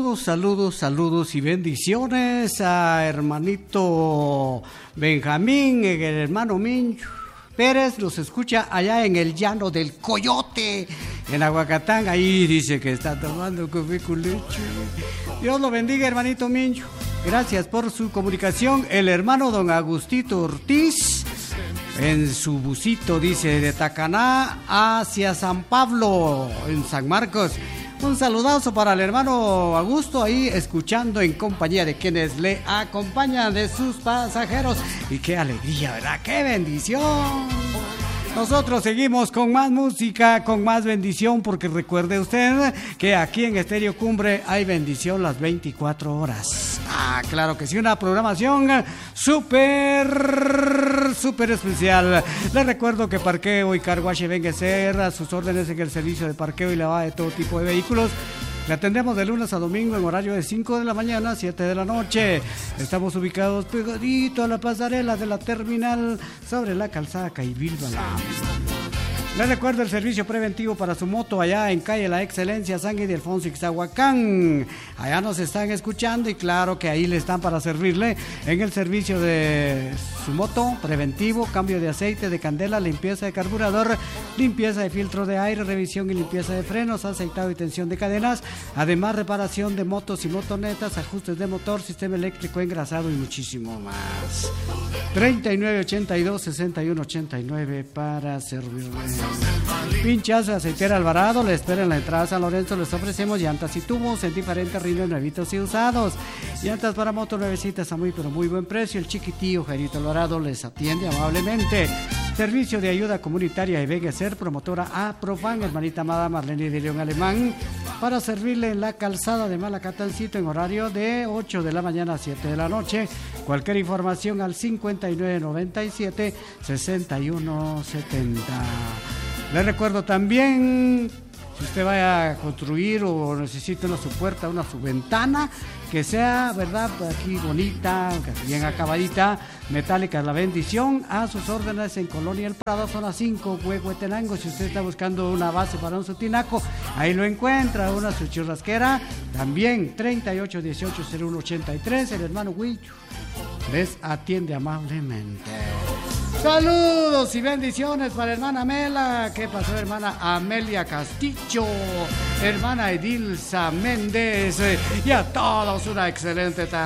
Saludos y bendiciones a hermanito Benjamín, el hermano Mincho Pérez, los escucha allá en el llano del Coyote, en Aguacatán. Ahí dice que está tomando café con leche. Dios lo bendiga, hermanito Mincho. Gracias por su comunicación. El hermano don Agustito Ortiz, en su busito, dice, de Tacaná hacia San Pablo, en San Marcos. Un saludazo para el hermano Augusto, ahí escuchando en compañía de quienes le acompañan, de sus pasajeros. Y qué alegría, ¿verdad? ¡Qué bendición! Nosotros seguimos con más música, con más bendición, porque recuerde usted que aquí en Estéreo Cumbre hay bendición las 24 horas. Ah, claro que sí, una programación súper especial. Les recuerdo que Parqueo y Carguache Benguecer a sus órdenes en el servicio de parqueo y lavado de todo tipo de vehículos. Le atendemos de lunes a domingo en horario de 5 de la mañana a 7 de la noche. Estamos ubicados pegadito a la pasarela de la terminal sobre la calzada Caibilbala. Les recuerdo el servicio preventivo para su moto allá en calle La Excelencia, San Ildefonso, Ixtahuacán. Allá nos están escuchando y claro que ahí le están para servirle en el servicio de su moto preventivo, cambio de aceite, de candela, limpieza de carburador, limpieza de filtro de aire, revisión y limpieza de frenos, aceitado y tensión de cadenas, además reparación de motos y motonetas, ajustes de motor, sistema eléctrico engrasado y muchísimo más. 3982-6189 para servirle. Pinchas Aceitera Alvarado le espera en la entrada a San Lorenzo. Les ofrecemos llantas y tubos en diferentes rines nuevitos y usados. Llantas para moto nuevecitas a muy pero muy buen precio. El chiquitillo Jairito Alvarado les atiende amablemente. Servicio de ayuda comunitaria y Veguecer, promotora A Profan, hermanita amada Marlene de León Alemán, para servirle en la calzada de Malacatancito en horario de 8 de la mañana a 7 de la noche. Cualquier información al 5997-6170. Les recuerdo también, si usted vaya a construir o necesita su puerta, su ventana, que sea, ¿verdad?, aquí bonita, bien acabadita, metálica, la bendición, a sus órdenes en Colonia El Prado, zona 5, Huehuetenango. Si usted está buscando una base para un su tinaco, ahí lo encuentra, una su churrasquera, también 38180183, el hermano Huicho les atiende amablemente. Saludos y bendiciones para hermana Mela. ¿Qué pasó, hermana Amelia Castillo? Hermana Edilza Méndez. Y a todos una excelente tarde.